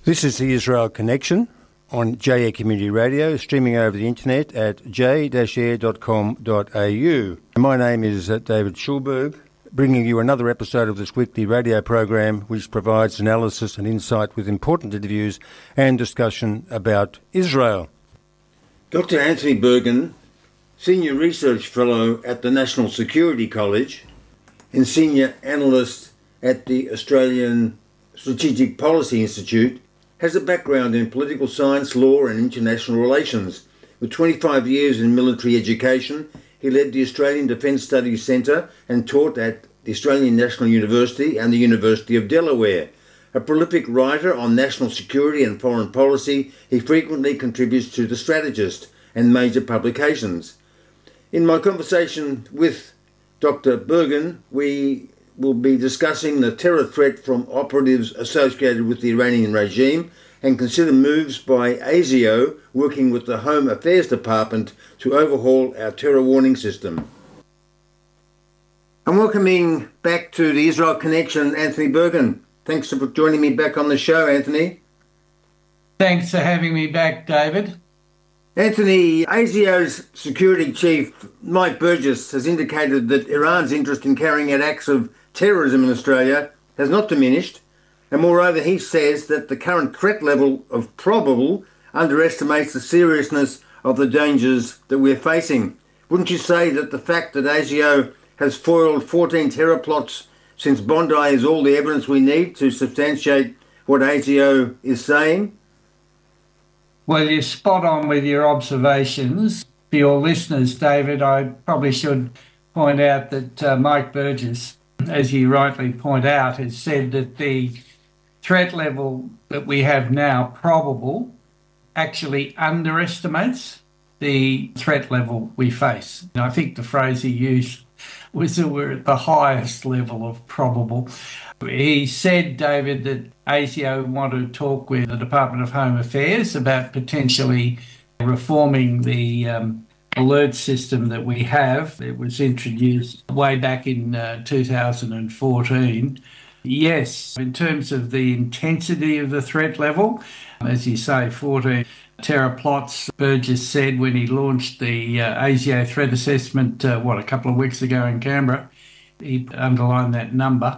This is the Israel Connection on J-Air Community Radio, streaming over the internet at j-air.com.au. My name is David Schulberg, bringing you another episode of this weekly radio program which provides analysis and insight with important interviews and discussion about Israel. Dr. Anthony Bergen, Senior Research Fellow at the National Security College and Senior Analyst at the Australian Strategic Policy Institute, has a background in political science, law and international relations. With 25 years in military education, he led the Australian Defence Studies Centre and taught at the Australian National University and the University of Delaware. A prolific writer on national security and foreign policy, he frequently contributes to The Strategist and major publications. In my conversation with Dr. Bergen, we will be discussing the terror threat from operatives associated with the Iranian regime and consider moves by ASIO working with the Home Affairs Department to overhaul our terror warning system. I'm welcoming back to the Israel Connection Anthony Bergen. Thanks for joining me back on the show, Anthony. Thanks for having me back, David. Anthony, ASIO's security chief, Mike Burgess, has indicated that Iran's interest in carrying out acts of terrorism in Australia has not diminished, and moreover he says that the current threat level of probable underestimates the seriousness of the dangers that we're facing. Wouldn't you say that the fact that ASIO has foiled 14 terror plots since Bondi is all the evidence we need to substantiate what ASIO is saying? Well, you're spot on with your observations. For your listeners, David, I probably should point out that Mike Burgess, as you rightly point out, has said that the threat level that we have now, probable, actually underestimates the threat level we face. And I think the phrase he used was that we're at the highest level of probable. He said, David, that ASIO wanted to talk with the Department of Home Affairs about potentially reforming the alert system that we have. It was introduced way back in 2014. Yes, in terms of the intensity of the threat level, as you say, 14 terror plots, Burgess said when he launched the ASIO threat assessment, a couple of weeks ago in Canberra, he underlined that number.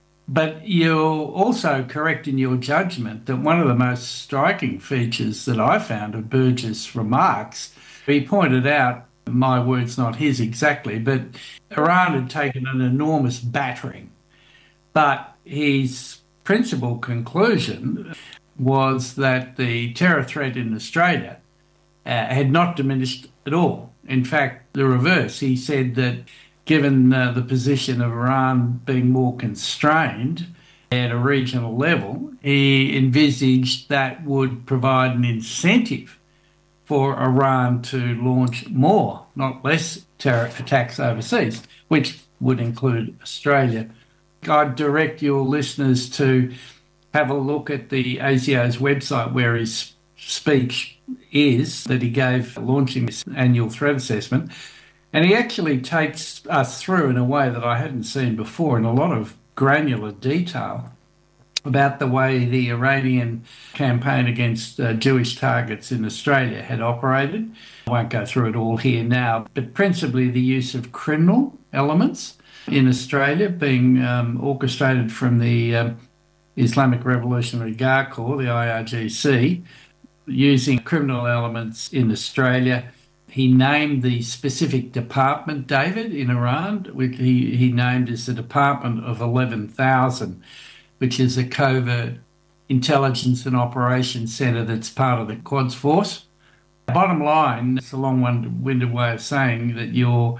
But you're also correct in your judgment that one of the most striking features that I found of Burgess' remarks, he pointed out, my words not his exactly, but Iran had taken an enormous battering. But his principal conclusion was that the terror threat in Australia had not diminished at all. In fact, the reverse. He said that given the position of Iran being more constrained at a regional level, he envisaged that would provide an incentive for Iran to launch more, not less, terror attacks overseas, which would include Australia. I'd direct your listeners to have a look at the ASIO's website where his speech is that he gave launching this annual threat assessment. And he actually takes us through in a way that I hadn't seen before in a lot of granular detail about the way the Iranian campaign against Jewish targets in Australia had operated. I won't go through it all here now, but principally the use of criminal elements in Australia being orchestrated from the Islamic Revolutionary Guard Corps, the IRGC, using criminal elements in Australia. He named the specific department, David, in Iran, which he named as the Department of 11,000, which is a covert intelligence and operations centre that's part of the Quds Force. Bottom line, it's a long-winded way of saying that your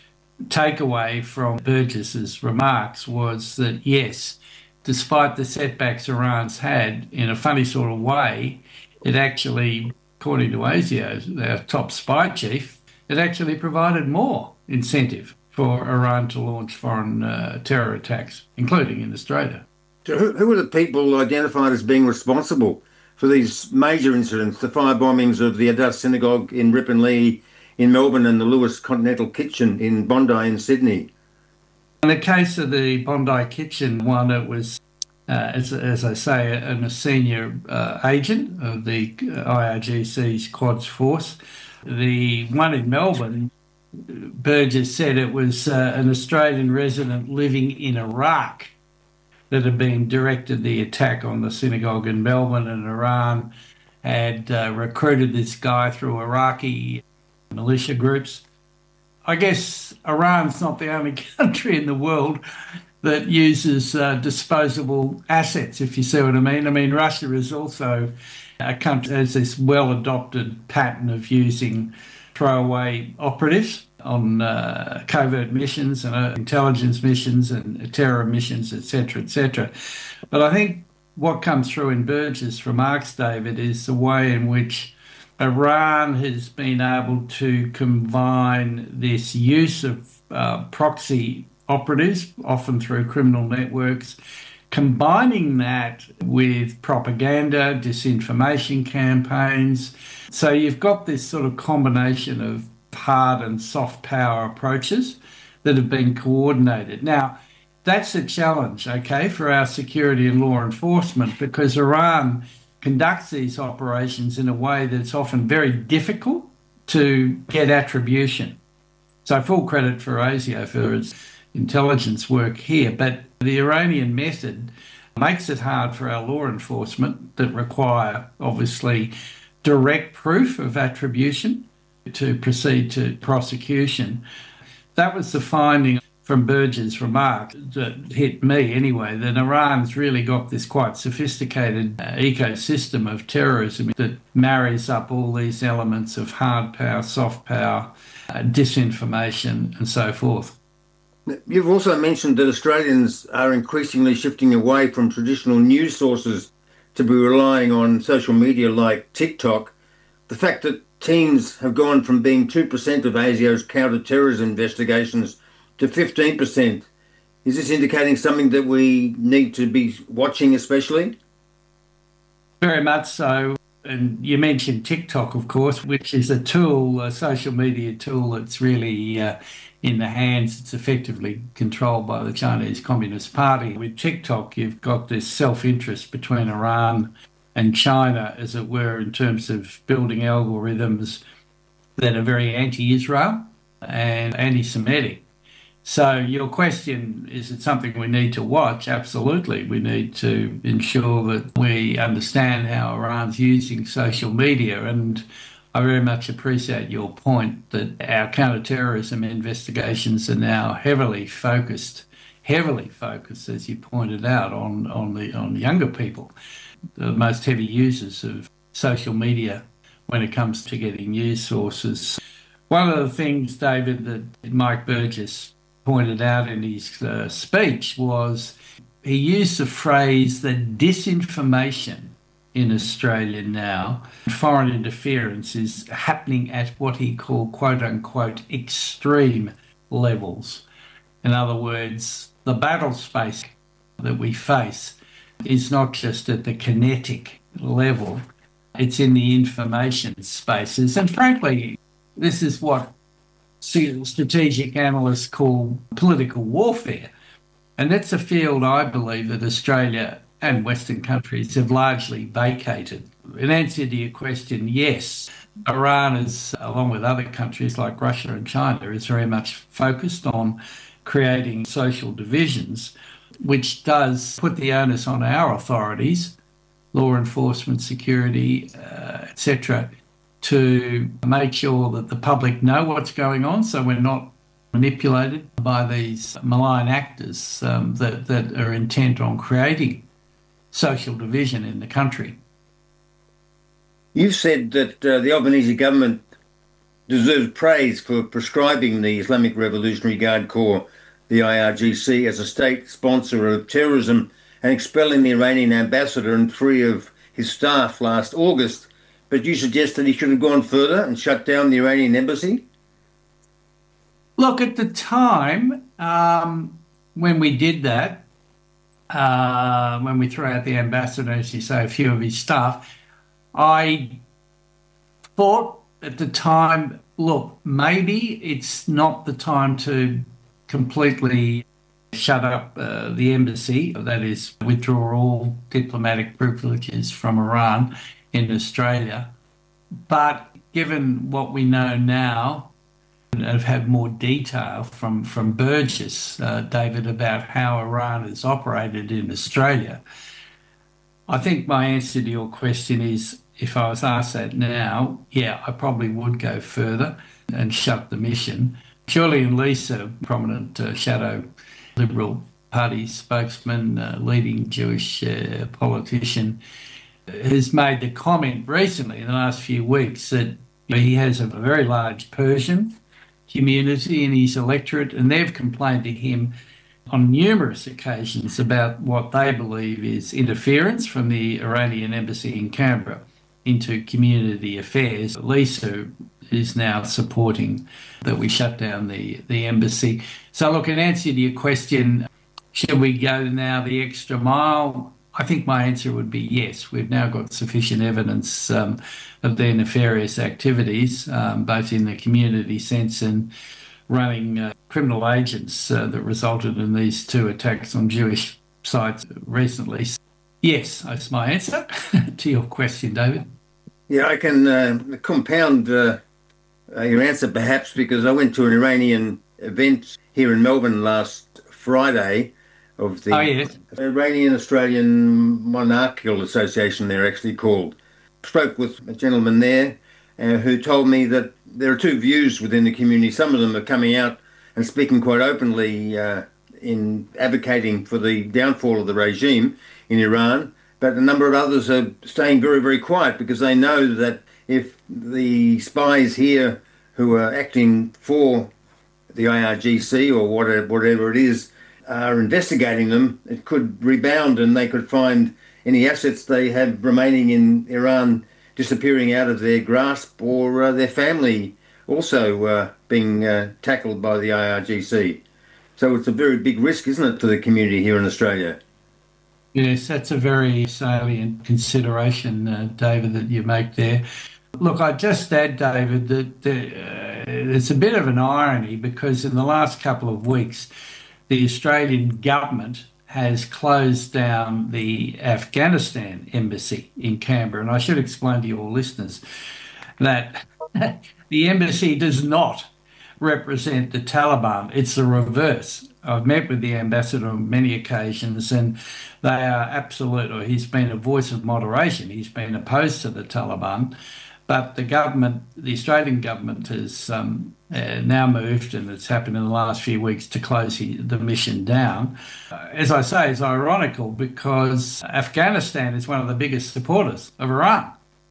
takeaway from Burgess's remarks was that, yes, despite the setbacks Iran's had, in a funny sort of way, it actually, according to ASIO, our top spy chief, it actually provided more incentive for Iran to launch foreign terror attacks, including in Australia. So who are the people identified as being responsible for these major incidents, the fire bombings of the Adass Synagogue in Ripponlea in Melbourne and the Lewis Continental Kitchen in Bondi in Sydney? In the case of the Bondi Kitchen one, it was as I say, a senior agent of the IRGC's Quads Force. The one in Melbourne, Burgess said it was an Australian resident living in Iraq that had been directed the attack on the synagogue in Melbourne, and Iran had recruited this guy through Iraqi militia groups. I guess Iran's not the only country in the world that uses disposable assets, if you see what I mean. I mean, Russia is also a country that has this well-adopted pattern of using throwaway operatives on covert missions and intelligence missions and terror missions, etc., etc. But I think what comes through in Burgess' remarks, David, is the way in which Iran has been able to combine this use of proxy operatives, often through criminal networks, combining that with propaganda, disinformation campaigns. So you've got this sort of combination of hard and soft power approaches that have been coordinated. Now, that's a challenge, okay, for our security and law enforcement, because Iran conducts these operations in a way that's often very difficult to get attribution. So full credit for ASIO for its intelligence work here, but the Iranian method makes it hard for our law enforcement that require, obviously, direct proof of attribution to proceed to prosecution. That was the finding from Burgess' remarks that hit me anyway, that Iran's really got this quite sophisticated ecosystem of terrorism that marries up all these elements of hard power, soft power, disinformation, and so forth. You've also mentioned that Australians are increasingly shifting away from traditional news sources to be relying on social media like TikTok. The fact that teens have gone from being 2% of ASIO's counter-terrorism investigations to 15%, is this indicating something that we need to be watching especially? Very much so. And you mentioned TikTok, of course, which is a tool, a social media tool that's really in the hands, it's effectively controlled by the Chinese Communist Party. With TikTok, you've got this self-interest between Iran and China, as it were, in terms of building algorithms that are very anti-Israel and anti-Semitic. So your question, is it something we need to watch? Absolutely. We need to ensure that we understand how Iran's using social media. And I very much appreciate your point that our counterterrorism investigations are now heavily focused, as you pointed out, on younger people, the most heavy users of social media when it comes to getting news sources. One of the things, David, that Mike Burgess pointed out in his speech was he used the phrase that disinformation in Australia now, foreign interference, is happening at what he called, quote unquote, extreme levels. In other words, the battle space that we face is not just at the kinetic level, it's in the information spaces. And frankly, this is what strategic analysts call political warfare. And that's a field, I believe, that Australia and Western countries have largely vacated. In answer to your question, yes, Iran is, along with other countries like Russia and China, is very much focused on creating social divisions, which does put the onus on our authorities, law enforcement, security, etc., to make sure that the public know what's going on, so we're not manipulated by these malign actors that are intent on creating social division in the country. You've said that the Albanese government deserves praise for prescribing the Islamic Revolutionary Guard Corps, the IRGC, as a state sponsor of terrorism and expelling the Iranian ambassador and 3 of his staff last August. But you suggest that he should have gone further and shut down the Iranian embassy? Look, at the time when we did that, when we threw out the ambassador, as you say, a few of his staff, I thought at the time, look, maybe it's not the time to completely shut up the embassy, that is, withdraw all diplomatic privileges from Iran in Australia. But given what we know now, and have had more detail from Burgess, David, about how Iran has operated in Australia, I think my answer to your question is, if I was asked that now, yeah, I probably would go further and shut the mission. Julian Leeser, prominent shadow Liberal Party spokesman, leading Jewish politician, has made the comment recently in the last few weeks that he has a very large Persian community in his electorate, and they've complained to him on numerous occasions about what they believe is interference from the Iranian embassy in Canberra into community affairs. Lisa is now supporting that we shut down the embassy. So look, in answer to your question, should we go now the extra mile? I think my answer would be yes. We've now got sufficient evidence of their nefarious activities, both in the community sense and running criminal agents that resulted in these two attacks on Jewish sites recently. Yes, that's my answer to your question, David. Yeah, I can compound your answer perhaps, because I went to an Iranian event here in Melbourne last Friday of the Iranian-Australian Monarchical Association, they're actually called. Spoke with a gentleman there who told me that there are two views within the community. Some of them are coming out and speaking quite openly in advocating for the downfall of the regime in Iran, but a number of others are staying very, very quiet because they know that if the spies here who are acting for the IRGC or whatever it is are investigating them, it could rebound and they could find any assets they have remaining in Iran disappearing out of their grasp, or their family also being tackled by the IRGC. So it's a very big risk, isn't it, to the community here in Australia? Yes, that's a very salient consideration, David, that you make there. Look, I'd just add, David, that it's a bit of an irony because in the last couple of weeks, the Australian government has closed down the Afghanistan embassy in Canberra. And I should explain to your listeners that the embassy does not represent the Taliban. It's the reverse. I've met with the ambassador on many occasions, and they are absolute, or he's been a voice of moderation. He's been opposed to the Taliban. But the government, the Australian government, has now moved, and it's happened in the last few weeks, to close the mission down. As I say, it's ironical because Afghanistan is one of the biggest supporters of Iran.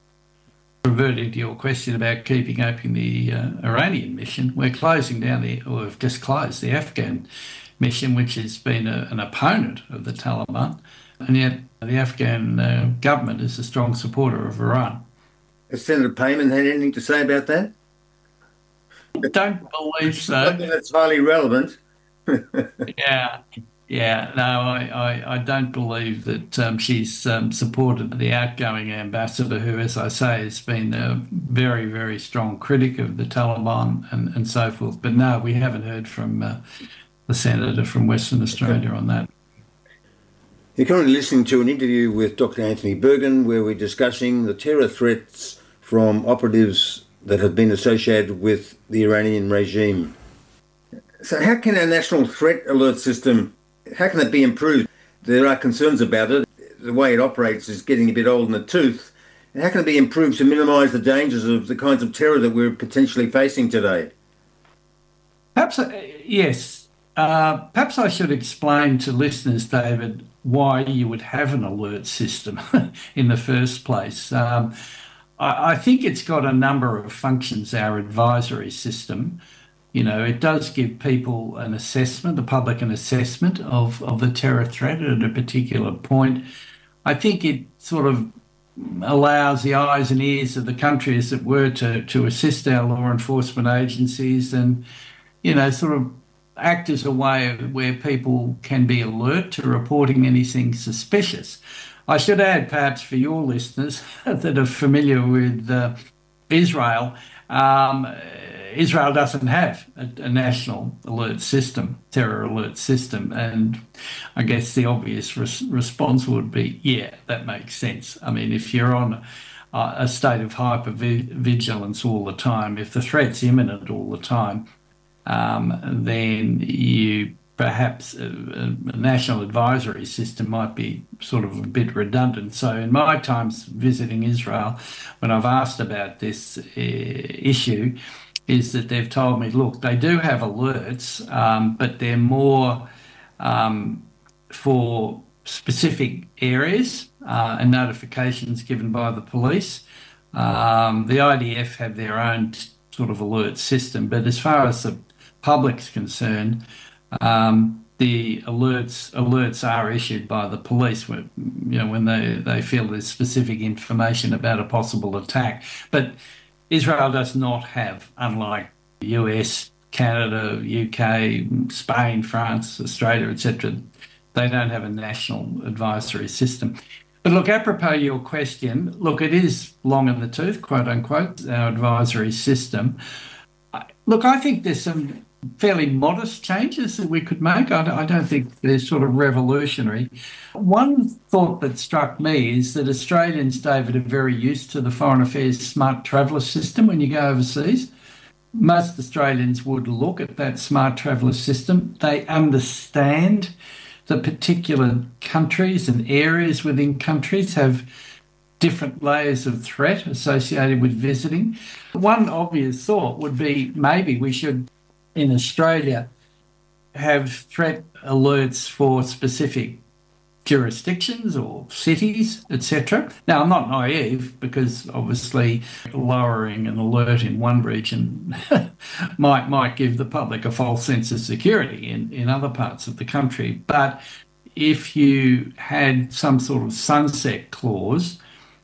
Reverting to your question about keeping open the Iranian mission, we're closing down we've just closed the Afghan mission, which has been an opponent of the Taliban, and yet the Afghan government is a strong supporter of Iran. Has Senator Payman had anything to say about that? I don't believe so. I think that's highly relevant. Yeah. No, I don't believe that she's supported the outgoing ambassador, who, as I say, has been a very, very strong critic of the Taliban and so forth. But no, we haven't heard from the senator from Western Australia on that. You're currently listening to an interview with Dr. Anthony Bergen, where we're discussing the terror threats from operatives that have been associated with the Iranian regime. So how can our national threat alert system, how can it be improved? There are concerns about it. The way it operates is getting a bit old in the tooth. How can it be improved to minimise the dangers of the kinds of terror that we're potentially facing today? Perhaps, yes. Perhaps I should explain to listeners, David, why you would have an alert system in the first place. I think it's got a number of functions, our advisory system. You know, it does give people an assessment, the public an assessment of the terror threat at a particular point. I think it sort of allows the eyes and ears of the country, as it were, to assist our law enforcement agencies and, you know, sort of act as a way where people can be alert to reporting anything suspicious. I should add, perhaps for your listeners that are familiar with Israel, Um, Israel doesn't have a national alert system, terror alert system, and I guess the obvious response would be, yeah, that makes sense. I mean, if you're on a state of hypervigilance all the time, if the threat's imminent all the time, then you perhaps a national advisory system might be sort of a bit redundant. So in my times visiting Israel, when I've asked about this issue, is that they've told me, look, they do have alerts, but they're more for specific areas and notifications given by the police. The IDF have their own sort of alert system, but as far as the public's concerned, the alerts are issued by the police when, when they feel there's specific information about a possible attack. But Israel does not have, unlike the US, Canada, UK, Spain, France, Australia, etc., they don't have a national advisory system. But look, apropos your question, look, it is long in the tooth, quote unquote, our advisory system. Look, I think there's some fairly modest changes that we could make. I don't think they're sort of revolutionary. One thought that struck me is that Australians, David, are very used to the Foreign Affairs Smart Traveller system when you go overseas. Most Australians would look at that Smart Traveller system. They understand the particular countries and areas within countries have different layers of threat associated with visiting. One obvious thought would be maybe we should, in Australia, have threat alerts for specific jurisdictions or cities, etc. Now, I'm not naive because obviously lowering an alert in one region might give the public a false sense of security in other parts of the country. But if you had some sort of sunset clause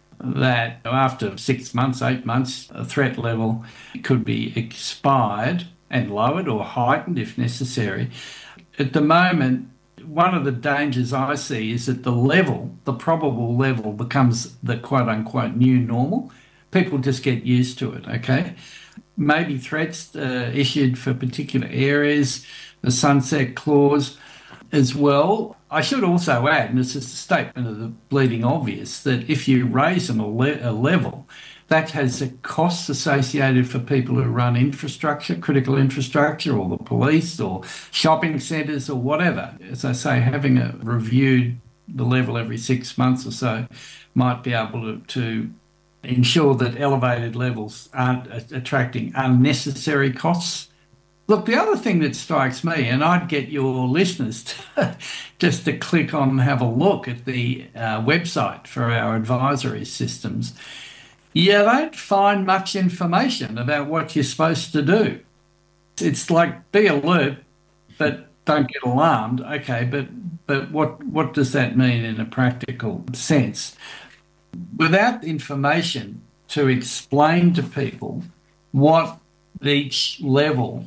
that after 6 months, 8 months, a threat level could be expired and lowered or heightened if necessary. At the moment, one of the dangers I see is that the probable level becomes the quote-unquote new normal. People just get used to it, okay? Maybe threats issued for particular areas, the sunset clause as well. I should also add, and this is a statement of the bleeding obvious, that if you raise a level, that has a cost associated for people who run infrastructure, critical infrastructure, or the police, or shopping centres, or whatever. As I say, having reviewed the level every 6 months or so might be able to ensure that elevated levels aren't attracting unnecessary costs. Look, the other thing that strikes me, and I'd get your listeners just to click on and have a look at the website for our advisory systems, you don't find much information about what you're supposed to do. It's like, be alert, but don't get alarmed. Okay, but what does that mean in a practical sense? Without information to explain to people what each level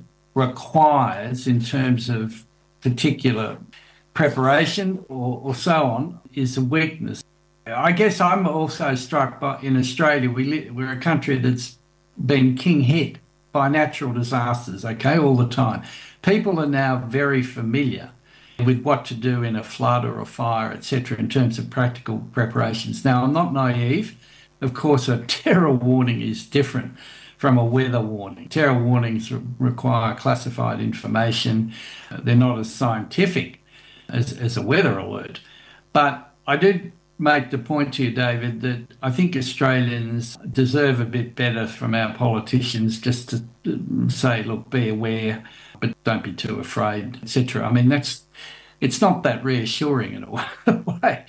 requires in terms of particular preparation or so on, is a weakness. I guess I'm also struck by, in Australia, we're a country that's been king hit by natural disasters, okay, all the time. People are now very familiar with what to do in a flood or a fire, etc., in terms of practical preparations. Now, I'm not naive. Of course, a terror warning is different from a weather warning. Terror warnings require classified information. They're not as scientific as a weather alert. But I did make the point to you, David, that I think Australians deserve a bit better from our politicians just to say, look, be aware, but don't be too afraid, etc. I mean, it's not that reassuring in a way.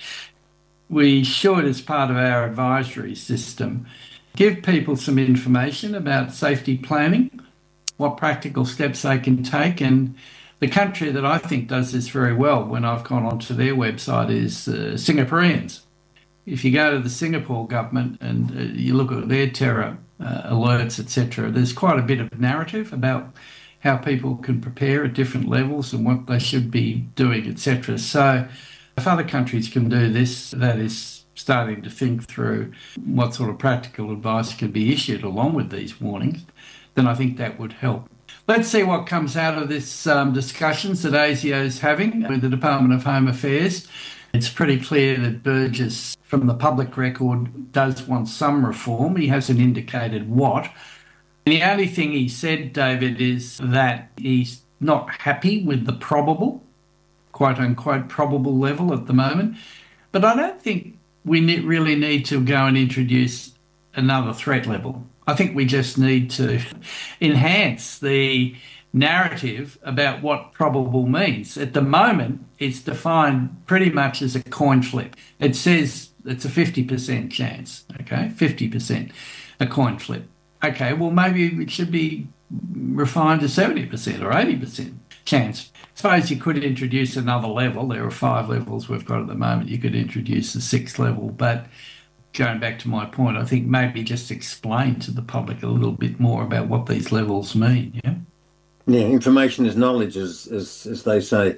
We should, as part of our advisory system, give people some information about safety planning, what practical steps they can take. And the country that I think does this very well when I've gone onto their website is Singaporeans. If you go to the Singapore government and you look at their terror alerts, etc., there's quite a bit of narrative about how people can prepare at different levels and what they should be doing, etc. So if other countries can do this, that is starting to think through what sort of practical advice could be issued along with these warnings, then I think that would help. Let's see what comes out of this discussions that ASIO is having with the Department of Home Affairs. It's pretty clear that Burgess, from the public record, does want some reform. He hasn't indicated what. And the only thing he said, David, is that he's not happy with the probable, quote-unquote, probable level at the moment. But I don't think we really need to go and introduce another threat level. I think we just need to enhance the narrative about what probable means. At the moment, it's defined pretty much as a coin flip. It says it's a 50% chance, okay? 50%, a coin flip. Okay, well, maybe it should be refined to 70% or 80% chance. Suppose you could introduce another level. There are 5 levels we've got at the moment. You could introduce a 6th level, but going back to my point, I think maybe just explain to the public a little bit more about what these levels mean, yeah? Yeah, information is knowledge, as they say.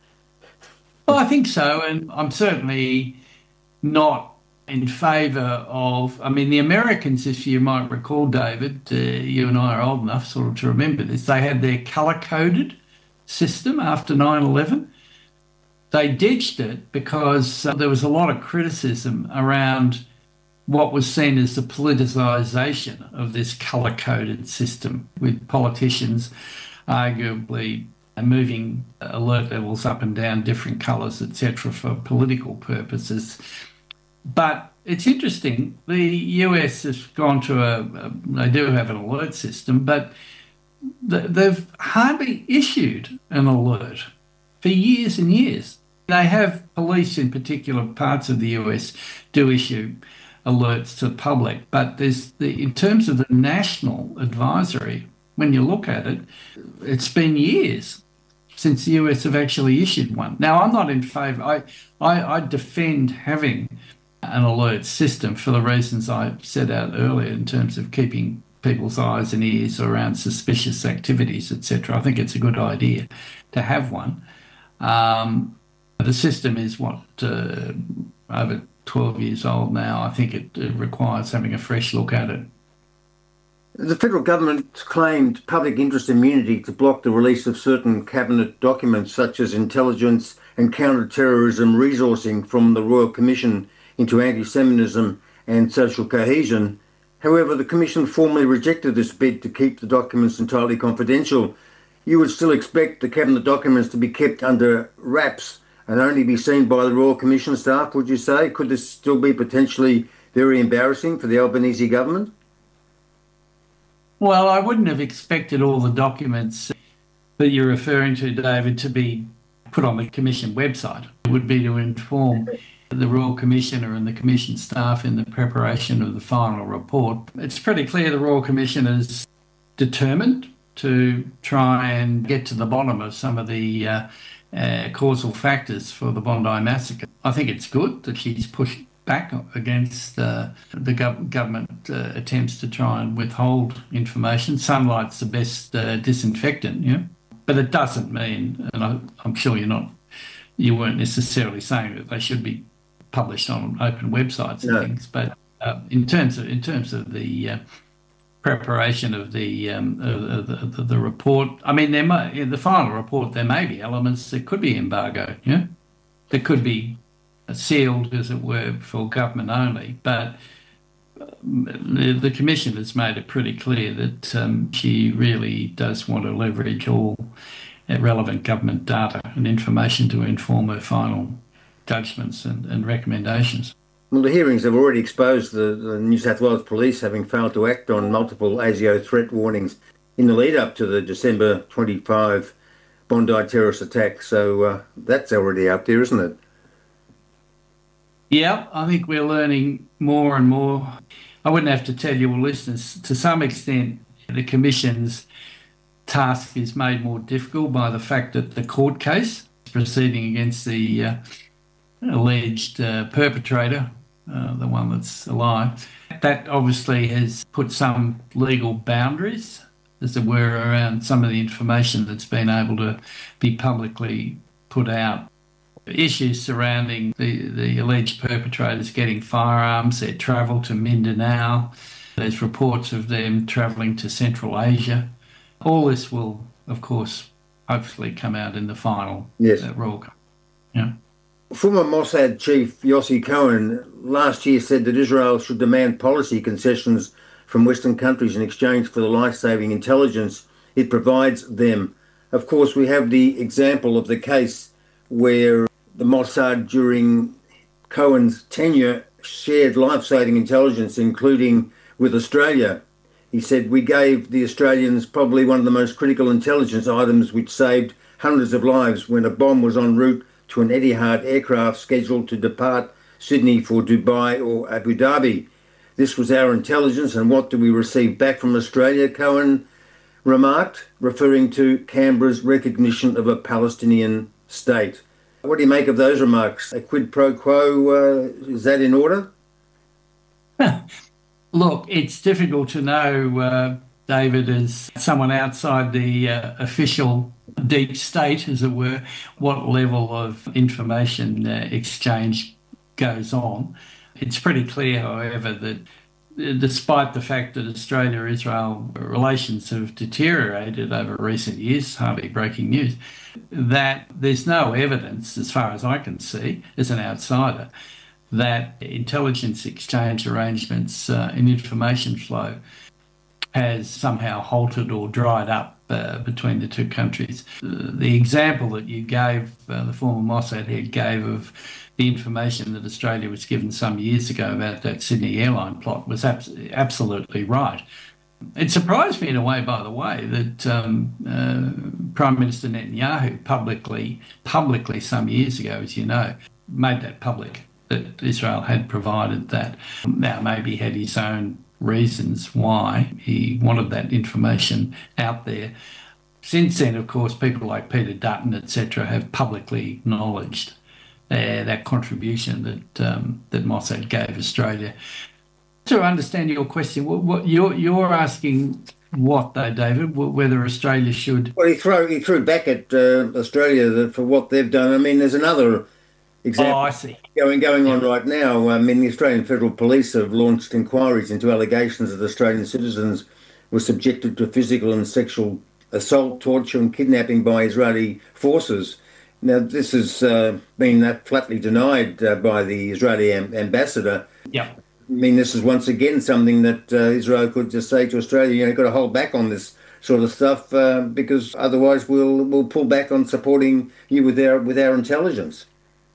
Well, I think so, and I'm certainly not in favour of... I mean, the Americans, if you might recall, David, you and I are old enough sort of to remember this, they had their colour-coded system after 9/11. They ditched it because there was a lot of criticism around what was seen as the politicisation of this colour-coded system, with politicians arguably moving alert levels up and down different colours, etc., for political purposes. But it's interesting, the US has gone to they do have an alert system, but they've hardly issued an alert for years and years. They have police in particular parts of the US do issue alerts to the public, but in terms of the national advisory, when you look at it, it's been years since the US have actually issued one. Now, I'm not in favour. I defend having an alert system for the reasons I set out earlier in terms of keeping people's eyes and ears around suspicious activities, etc. I think it's a good idea to have one. The system is over 12 years old now. I think it requires having a fresh look at it. The federal government claimed public interest immunity to block the release of certain cabinet documents such as intelligence and counter-terrorism resourcing from the Royal Commission into Anti-Semitism and Social Cohesion. However, the Commission formally rejected this bid to keep the documents entirely confidential. You would still expect the cabinet documents to be kept under wraps and only be seen by the Royal Commission staff, would you say? Could this still be potentially very embarrassing for the Albanese government? Well, I wouldn't have expected all the documents that you're referring to, David, to be put on the Commission website. It would be to inform the Royal Commissioner and the Commission staff in the preparation of the final report. It's pretty clear the Royal Commission is determined to try and get to the bottom of some of the causal factors for the Bondi massacre. I think it's good that she's pushed back against the government attempts to try and withhold information. Sunlight's the best disinfectant, yeah. But it doesn't mean, and I'm sure you weren't necessarily saying that they should be published on open websites and things. But in terms of the preparation of the report, I mean, in the final report there may be elements that could be embargoed, yeah, that could be sealed, as it were, for government only. But the Commission has made it pretty clear that she really does want to leverage all relevant government data and information to inform her final judgments and recommendations. Well, the hearings have already exposed the New South Wales Police having failed to act on multiple ASIO threat warnings in the lead up to the December 25 Bondi terrorist attack. So that's already out there, isn't it? Yeah, I think we're learning more and more. I wouldn't have to tell your listeners, to some extent, the Commission's task is made more difficult by the fact that the court case proceeding against the alleged perpetrator, the one that's alive, that obviously has put some legal boundaries, as it were, around some of the information that's been able to be publicly put out. issues surrounding the alleged perpetrators getting firearms, their travel to Mindanao. There's reports of them travelling to Central Asia. All this will, of course, hopefully come out in the final Royal. Yeah. Former Mossad chief Yossi Cohen last year said that Israel should demand policy concessions from Western countries in exchange for the life-saving intelligence it provides them. Of course, we have the example of the case where the Mossad during Cohen's tenure shared life-saving intelligence, including with Australia. He said, "We gave the Australians probably one of the most critical intelligence items which saved hundreds of lives when a bomb was en route to an Etihad aircraft scheduled to depart Sydney for Dubai or Abu Dhabi. This was our intelligence, and what do we receive back from Australia?" Cohen remarked, referring to Canberra's recognition of a Palestinian state. What do you make of those remarks? A quid pro quo, is that in order? Look, it's difficult to know, David, as someone outside the official deep state, as it were, what level of information exchange goes on. It's pretty clear, however, that despite the fact that Australia-Israel relations have deteriorated over recent years, hardly breaking news, that there's no evidence, as far as I can see, as an outsider, that intelligence exchange arrangements and information flow has somehow halted or dried up between the two countries. The example that you gave, the former Mossad head gave of the information that Australia was given some years ago about that Sydney airline plot was absolutely right. It surprised me in a way, by the way, that Prime Minister Netanyahu publicly some years ago, as you know, made that public, that Israel had provided that. Now, maybe he had his own reasons why he wanted that information out there. Since then, of course, people like Peter Dutton, etc., have publicly acknowledged that contribution that Mossad gave Australia. To understand your question, what you're asking, what though, David? Whether Australia should? Well, he threw back at Australia for what they've done. I mean, there's another example. Oh, I see. Going on right now. I mean, the Australian Federal Police have launched inquiries into allegations that Australian citizens were subjected to physical and sexual assault, torture, and kidnapping by Israeli forces. Now, this has been flatly denied by the Israeli ambassador. Yeah. I mean, this is once again something that Israel could just say to Australia, you've got to hold back on this sort of stuff because otherwise we'll pull back on supporting you with our intelligence.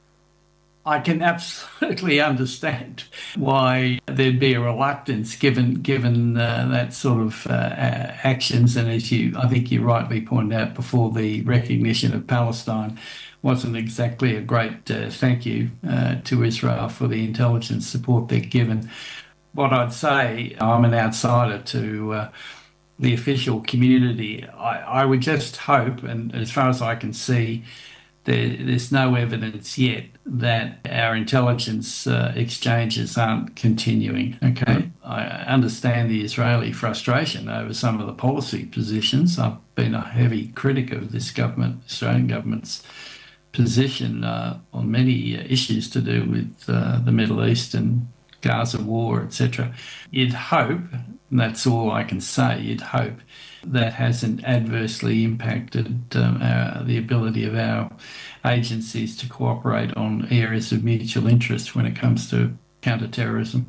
I can absolutely understand why there'd be a reluctance given that sort of actions, and I think you rightly pointed out before, the recognition of Palestine wasn't exactly a great thank you to Israel for the intelligence support they're given. What I'd say, I'm an outsider to the official community. I would just hope, and as far as I can see, there's no evidence yet that our intelligence exchanges aren't continuing. Okay, I understand the Israeli frustration over some of the policy positions. I've been a heavy critic of this government, Australian government's position on many issues to do with the Middle East and Gaza war, etc. You'd hope, and that's all I can say, you'd hope that hasn't adversely impacted the ability of our agencies to cooperate on areas of mutual interest when it comes to counter-terrorism.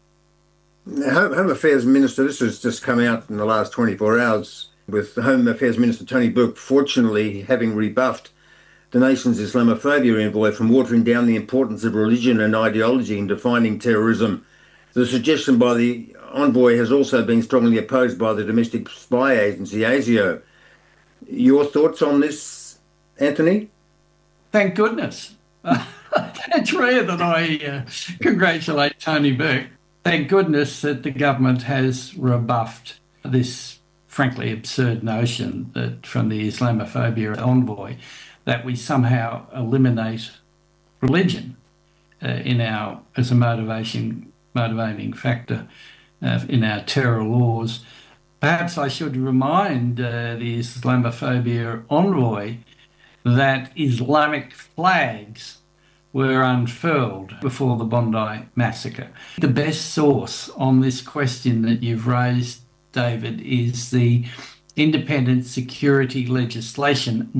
Home Affairs Minister, this has just come out in the last 24 hours, with Home Affairs Minister Tony Burke fortunately having rebuffed the nation's Islamophobia envoy from watering down the importance of religion and ideology in defining terrorism. The suggestion by the envoy has also been strongly opposed by the domestic spy agency ASIO. Your thoughts on this, Anthony? Thank goodness. It's rare that I congratulate Tony Burke. Thank goodness that the government has rebuffed this frankly absurd notion that from the Islamophobia envoy that we somehow eliminate religion as a motivating factor in our terror laws. Perhaps I should remind the Islamophobia envoy that Islamic flags were unfurled before the Bondi massacre. The best source on this question that you've raised, David, is the independent security legislation